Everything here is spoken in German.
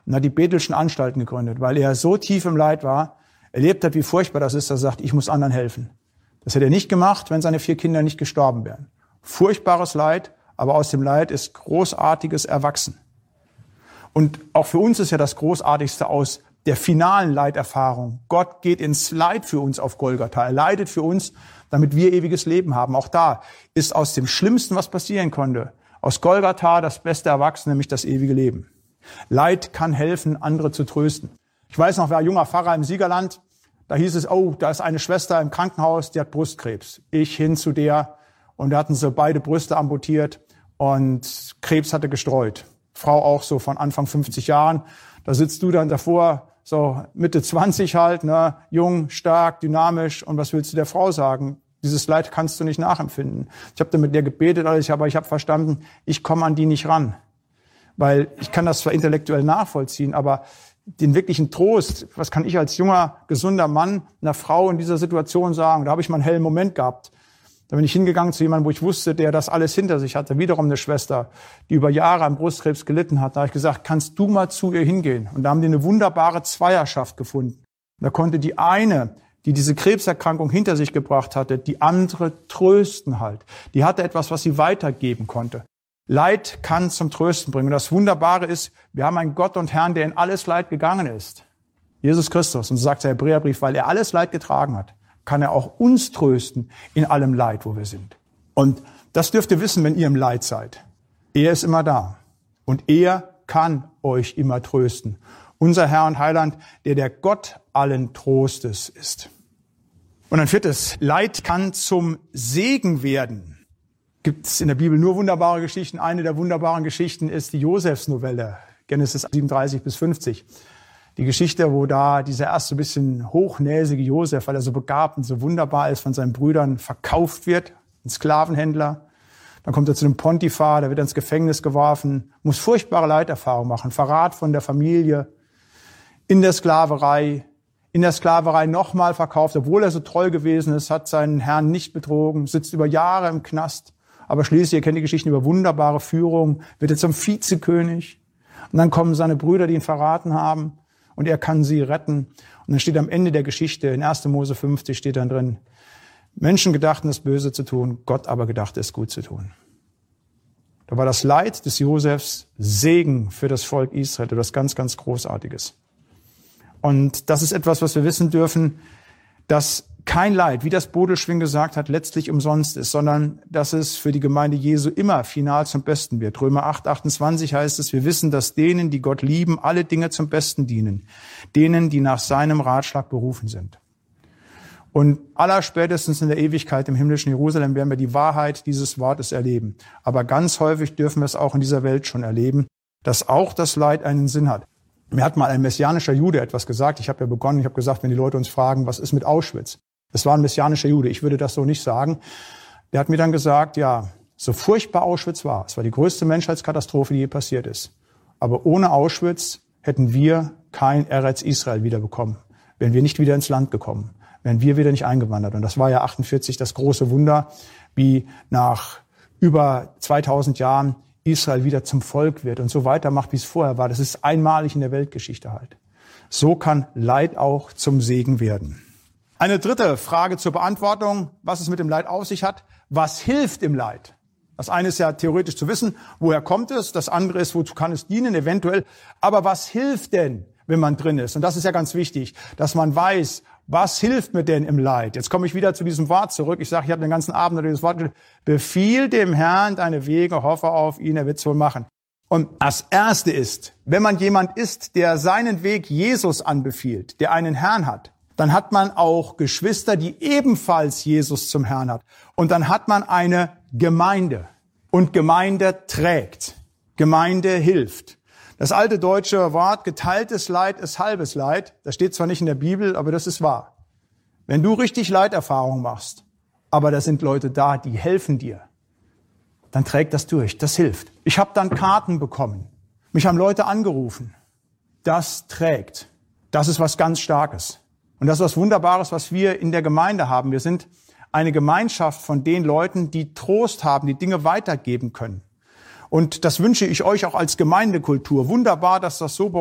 und hat die Bethelschen Anstalten gegründet, weil er so tief im Leid war, erlebt hat, wie furchtbar das ist, dass er sagt, ich muss anderen helfen. Das hätte er nicht gemacht, wenn seine 4 Kinder nicht gestorben wären. Furchtbares Leid, aber aus dem Leid ist Großartiges erwachsen. Und auch für uns ist ja das Großartigste aus der finalen Leiterfahrung. Gott geht ins Leid für uns auf Golgatha. Er leidet für uns, damit wir ewiges Leben haben. Auch da ist aus dem Schlimmsten, was passieren konnte, aus Golgatha das Beste erwachsen, nämlich das ewige Leben. Leid kann helfen, andere zu trösten. Ich weiß noch, war ein junger Pfarrer im Siegerland. Da hieß es, oh, da ist eine Schwester im Krankenhaus, die hat Brustkrebs. Ich hin zu der und da hatten sie beide Brüste amputiert und Krebs hatte gestreut. Frau auch so von Anfang 50 Jahren. Da sitzt du dann davor, so Mitte 20 halt, ne, jung, stark, dynamisch. Und was willst du der Frau sagen? Dieses Leid kannst du nicht nachempfinden. Ich habe dann mit der gebetet, aber ich habe verstanden, ich komme an die nicht ran. Weil ich kann das zwar intellektuell nachvollziehen, aber den wirklichen Trost, was kann ich als junger, gesunder Mann einer Frau in dieser Situation sagen? Da habe ich mal einen hellen Moment gehabt. Da bin ich hingegangen zu jemandem, wo ich wusste, der das alles hinter sich hatte. Wiederum eine Schwester, die über Jahre an Brustkrebs gelitten hat. Da habe ich gesagt, kannst du mal zu ihr hingehen? Und da haben die eine wunderbare Zweierschaft gefunden. Und da konnte die eine, die diese Krebserkrankung hinter sich gebracht hatte, die andere trösten halt. Die hatte etwas, was sie weitergeben konnte. Leid kann zum Trösten bringen. Und das Wunderbare ist, wir haben einen Gott und Herrn, der in alles Leid gegangen ist. Jesus Christus. Und so sagt der Hebräerbrief, weil er alles Leid getragen hat, kann er auch uns trösten in allem Leid, wo wir sind. Und das dürft ihr wissen, wenn ihr im Leid seid. Er ist immer da. Und er kann euch immer trösten. Unser Herr und Heiland, der Gott allen Trostes ist. Und ein 4. Leid kann zum Segen werden. Gibt es in der Bibel nur wunderbare Geschichten. Eine der wunderbaren Geschichten ist die Josefsnovelle, Genesis 37 bis 50. Die Geschichte, wo da dieser erste bisschen hochnäsige Josef, weil er so begabt und so wunderbar ist, von seinen Brüdern verkauft wird, ein Sklavenhändler. Dann kommt er zu einem Pontifar, da wird er ins Gefängnis geworfen, muss furchtbare Leiterfahrung machen, Verrat von der Familie, in der Sklaverei nochmal verkauft, obwohl er so treu gewesen ist, hat seinen Herrn nicht betrogen, sitzt über Jahre im Knast. Aber schließlich, ihr kennt die Geschichten über wunderbare Führung, wird er zum Vizekönig. Und dann kommen seine Brüder, die ihn verraten haben. Und er kann sie retten. Und dann steht am Ende der Geschichte, in 1. Mose 50 steht dann drin, Menschen gedachten, das Böse zu tun, Gott aber gedachte, es gut zu tun. Da war das Leid des Josefs Segen für das Volk Israel, etwas ganz, ganz Großartiges. Und das ist etwas, was wir wissen dürfen, dass kein Leid, wie das Bodelschwing gesagt hat, letztlich umsonst ist, sondern dass es für die Gemeinde Jesu immer final zum Besten wird. Römer 8, 28 heißt es, wir wissen, dass denen, die Gott lieben, alle Dinge zum Besten dienen. Denen, die nach seinem Ratschlag berufen sind. Und allerspätestens in der Ewigkeit im himmlischen Jerusalem werden wir die Wahrheit dieses Wortes erleben. Aber ganz häufig dürfen wir es auch in dieser Welt schon erleben, dass auch das Leid einen Sinn hat. Mir hat mal ein messianischer Jude etwas gesagt. Ich habe ja begonnen, ich habe gesagt, wenn die Leute uns fragen, was ist mit Auschwitz? Das war ein messianischer Jude, ich würde das so nicht sagen. Der hat mir dann gesagt, ja, so furchtbar Auschwitz war, es war die größte Menschheitskatastrophe, die je passiert ist. Aber ohne Auschwitz hätten wir kein Eretz Israel wiederbekommen, wären wir nicht wieder ins Land gekommen, wären wir wieder nicht eingewandert. Und das war ja 48 das große Wunder, wie nach über 2000 Jahren Israel wieder zum Volk wird und so weitermacht, wie es vorher war. Das ist einmalig in der Weltgeschichte halt. So kann Leid auch zum Segen werden. Eine 3. Frage zur Beantwortung, was es mit dem Leid auf sich hat. Was hilft im Leid? Das eine ist ja theoretisch zu wissen, woher kommt es? Das andere ist, wozu kann es dienen, eventuell. Aber was hilft denn, wenn man drin ist? Und das ist ja ganz wichtig, dass man weiß, was hilft mir denn im Leid? Jetzt komme ich wieder zu diesem Wort zurück. Ich sage, ich habe den ganzen Abend über dieses Wort gesagt. Befiehl dem Herrn deine Wege, hoffe auf ihn, er wird es wohl machen. Und das Erste ist, wenn man jemand ist, der seinen Weg Jesus anbefiehlt, der einen Herrn hat, dann hat man auch Geschwister, die ebenfalls Jesus zum Herrn hat. Und dann hat man eine Gemeinde. Und Gemeinde trägt. Gemeinde hilft. Das alte deutsche Wort, geteiltes Leid ist halbes Leid. Das steht zwar nicht in der Bibel, aber das ist wahr. Wenn du richtig Leiterfahrung machst, aber da sind Leute da, die helfen dir, dann trägt das durch. Das hilft. Ich habe dann Karten bekommen. Mich haben Leute angerufen. Das trägt. Das ist was ganz Starkes. Und das ist was Wunderbares, was wir in der Gemeinde haben. Wir sind eine Gemeinschaft von den Leuten, die Trost haben, die Dinge weitergeben können. Und das wünsche ich euch auch als Gemeindekultur. Wunderbar, dass das so